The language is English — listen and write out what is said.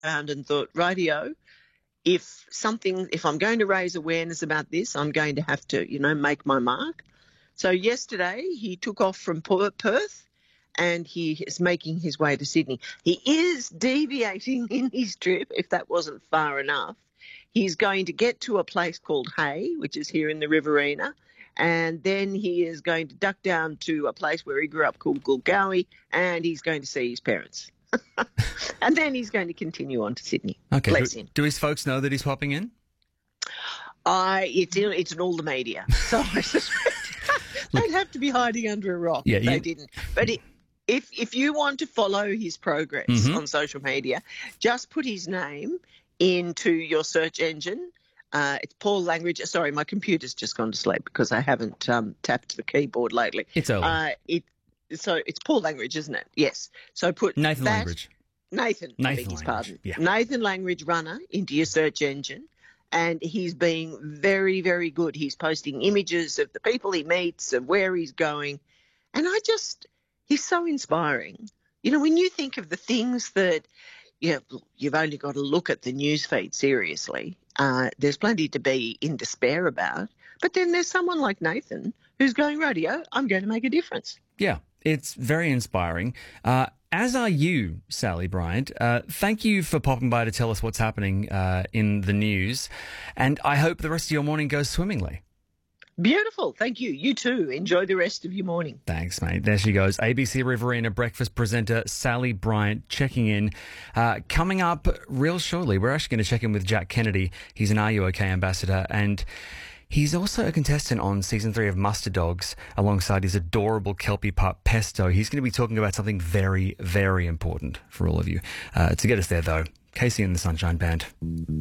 around and thought, rightio, if I'm going to raise awareness about this, I'm going to have to, make my mark. So yesterday he took off from Perth and he is making his way to Sydney. He is deviating in his trip, if that wasn't far enough. He's going to get to a place called Hay, which is here in the Riverina, and then he is going to duck down to a place where he grew up called Gulgowie, and he's going to see his parents. And then he's going to continue on to Sydney. Okay. Bless him. Do his folks know that he's popping in? It's in all the media, so I suspect they'd have to be hiding under a rock if they didn't. But if you want to follow his progress on social media, just put his name into your search engine. It's Paul Langridge. Sorry, my computer's just gone to sleep because I haven't tapped the keyboard lately. It's early. So it's Paul Langridge, isn't it? Yes. So put Nathan Langridge. Nathan Langridge. Pardon. Yeah. Nathan Langridge Runner into your search engine, and he's being very, very good. He's posting images of the people he meets and where he's going, and he's so inspiring. When you think of the things that you've only got to look at the newsfeed seriously. There's plenty to be in despair about, but then there's someone like Nathan who's going, radio, I'm going to make a difference. Yeah. It's very inspiring, as are you, Sally Bryant. Thank you for popping by to tell us what's happening in the news, and I hope the rest of your morning goes swimmingly. Beautiful. Thank you. You too. Enjoy the rest of your morning. Thanks, mate. There she goes. ABC Riverina breakfast presenter Sally Bryant checking in. Coming up real shortly, we're actually going to check in with Jack Kennedy. He's an Are You OK ambassador, and he's also a contestant on Season 3 of Muster Dogs alongside his adorable Kelpie pup, Pesto. He's going to be talking about something very, very important for all of you. To get us there, though, Casey and the Sunshine Band.